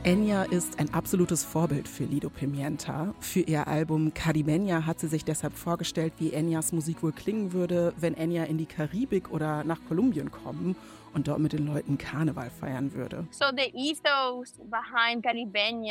Enya ist ein absolutes Vorbild für Lido Pimienta. Für ihr Album Caribeña hat sie sich deshalb vorgestellt, wie Enyas Musik wohl klingen würde, wenn Enya in die Karibik oder nach Kolumbien kommen und dort mit den Leuten Karneval feiern würde. So the ethos behind Caribeña